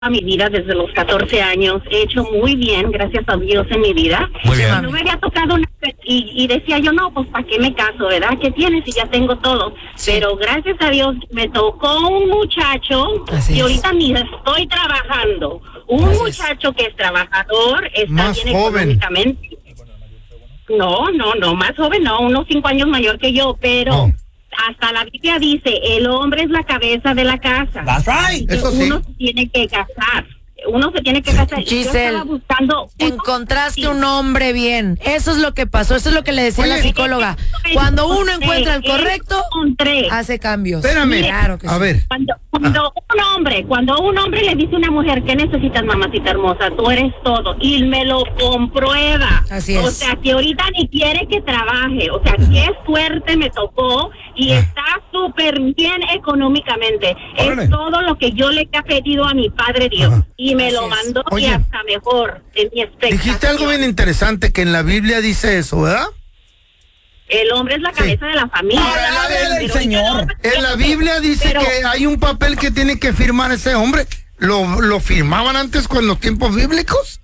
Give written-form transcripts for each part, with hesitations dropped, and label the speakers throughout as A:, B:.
A: mi vida desde los 14 años. He hecho muy bien, gracias a Dios, en mi vida.
B: Muy bien.
A: No me había tocado y decía yo, no, pues ¿para qué me caso, verdad? ¿Qué tienes si ya tengo todo?
C: Sí.
A: Pero gracias a Dios me tocó un muchacho
C: Así
A: y
C: es.
A: ahorita ni estoy trabajando. Un
C: Así es.
A: muchacho que es trabajador, está
B: Más
A: bien
B: joven.
A: económicamente. No, más joven no, unos 5 años mayor que yo, pero...
B: No.
A: Hasta la Biblia dice, el hombre es la cabeza de la casa.
D: That's right.
A: Que
B: Eso sí.
A: uno se tiene que casar. Uno se tiene que casar. Y yo
C: Giselle,
A: estaba buscando
C: encontraste
A: Sí.
C: un hombre bien. Eso es lo que pasó. Eso es lo que le decía
B: Oye,
C: la psicóloga. Cuando uno encuentra el correcto,
A: encontré.
C: hace cambios.
B: Espérame.
C: Claro que
B: A
C: sí.
B: ver.
A: Cuando un hombre le dice a una mujer, ¿qué necesitas, mamacita hermosa? Tú eres todo. Y me lo comprueba.
C: Así es.
A: O sea, que ahorita ni quiere que trabaje. O sea, qué suerte me tocó y está súper bien económicamente.
B: Órale.
A: Es todo lo que yo le he pedido a mi Padre Dios.
B: Ajá.
A: Y me
C: Así
A: lo
C: es.
A: mandó
B: Oye.
A: y hasta mejor de mi expectativa.
B: Dijiste algo bien interesante, que en la Biblia dice eso, ¿verdad?
A: El hombre es la cabeza de la familia.
D: Palabra del
A: Pero
D: Señor.
B: En la Biblia dice
A: Pero-
B: que hay un papel que tiene que firmar ese hombre. ¿Lo firmaban antes con los tiempos bíblicos?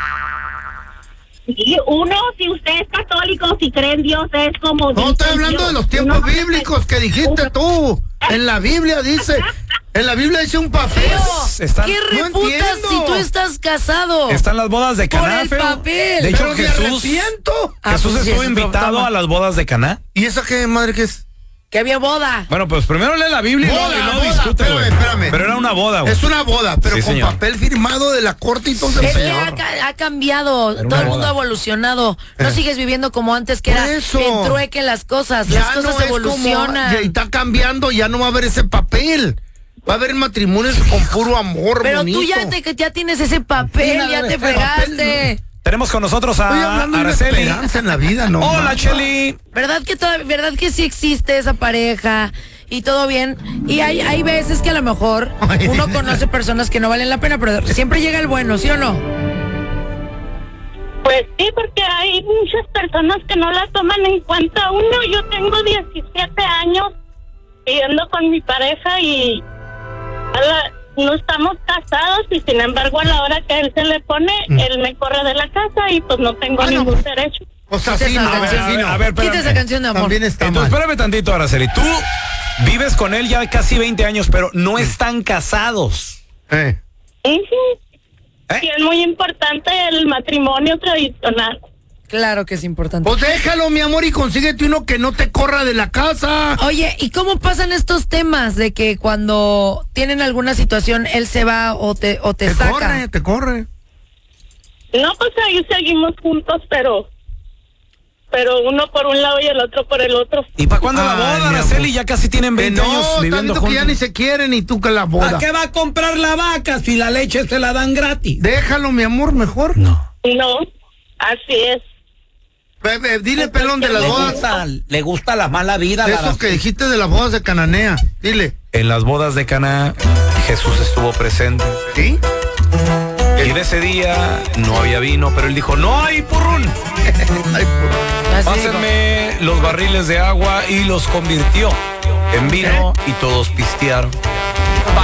A: Sí, uno, si usted es católico, si cree en Dios, es como...
B: No,
A: dice
B: estoy hablando
A: Dios.
B: de los tiempos
A: Uno-
B: bíblicos que dijiste tú. En la Biblia dice un papel.
C: Feo,
D: Están-
C: ¿qué
B: no
C: refutas
B: entiendo.
C: si tú estás casado?
D: Están las bodas de
C: Por
D: Caná,
C: el
D: feo.
C: papel.
D: De hecho,
B: Pero me
D: Jesús
B: arrepiento.
D: Jesús
C: pues sí,
D: estuvo
C: es otro
D: invitado
C: tema.
D: a las bodas de Caná.
B: ¿Y esa qué madre que es?
C: Que había boda.
D: Bueno, pues primero lee la Biblia y
B: Boda,
D: luego
B: boda,
D: discute, güey.
B: espérame.
D: Pero era una boda, güey.
B: Es una boda, pero
D: Sí,
B: con
D: señor.
B: papel firmado de la corte y todo
C: Es
B: el
C: que
B: señor.
C: ha cambiado,
D: Era una
C: todo el mundo
D: boda.
C: ha evolucionado. No sigues viviendo como antes, que
B: Por
C: era
B: eso.
C: en trueque las cosas.
B: Ya
C: Las cosas
B: no es
C: evolucionan.
B: como, ya está cambiando, ya no va a haber ese papel. Va a haber matrimonios con puro amor,
C: Pero
B: bonito.
C: tú ya tienes ese papel,
B: Mira,
C: ya te
B: ese
C: fregaste.
D: Tenemos con nosotros
B: Estoy
D: a
B: hablando de una
D: Araceli.
B: esperanza en la vida, ¿no?
D: Hola,
B: man.
D: Cheli.
C: ¿Verdad que sí existe esa pareja y todo bien? Y hay veces que a lo mejor
B: Ay,
C: uno
B: dice-
C: conoce personas que no valen la pena, pero siempre llega el bueno, ¿sí o no?
A: Pues sí, porque hay muchas personas que no la toman en cuenta a uno. Yo tengo 17 años viviendo con mi pareja y no estamos casados y sin embargo a la hora que él se le pone, él me corre de la casa y pues no tengo
C: Ah, no.
A: ningún derecho.
B: O sea,
C: Quita
B: sí,
C: esa
B: no,
C: canción.
B: sí, no.
D: A ver,
C: Quita esa
D: espérame.
C: canción de amor.
B: También está
D: Entonces,
B: mal.
D: espérame tantito, Araceli. Tú vives con él ya casi 20 años, pero no están casados.
A: Ujú. Sí, es muy importante el matrimonio tradicional.
C: Claro que es importante.
B: Pues déjalo, mi amor, y consíguete uno que no te corra de la casa.
C: Oye, ¿y cómo pasan estos temas de que cuando tienen alguna situación él se va o te saca?
B: Te corre.
A: No, pues ahí seguimos juntos, pero uno por un lado y el otro por el otro.
D: ¿Y para cuándo la
B: Ay,
D: boda,
B: mi
D: Araceli?
B: amor.
D: Ya casi tienen
B: Que
D: 20
B: no,
D: años
B: está
D: viviendo
B: viendo que ya
D: juntos.
B: ni se quieren y tú que la boda.
D: ¿A qué va a comprar la vaca si la leche se la dan gratis?
B: Déjalo, mi amor, mejor.
D: No.
A: No, así es.
B: Dile, pelón, de las bodas.
D: Le gusta la mala vida.
B: De eso que dijiste de las bodas de Cananea. Dile.
D: En las bodas de Caná, Jesús estuvo presente.
B: ¿Sí?
D: Y en ese día no había vino, pero él dijo, no hay purrún.
B: Ay, por-
C: Así
D: Pásenme los barriles de agua y los convirtió en vino y todos pistearon.